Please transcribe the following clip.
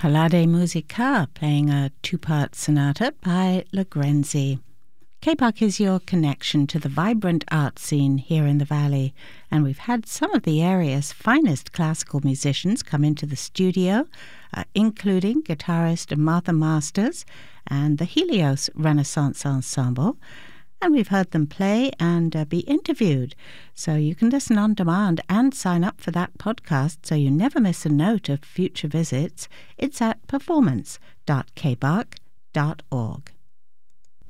Palade Musica, playing a two-part sonata by Legrenzi. KBUK is your connection to the vibrant art scene here in the Valley, and we've had some of the area's finest classical musicians come into the studio, including guitarist Martha Masters and the Helios Renaissance Ensemble, and we've heard them play and be interviewed. So you can listen on demand and sign up for that podcast so you never miss a note of future visits. It's at performance.kbuk.org.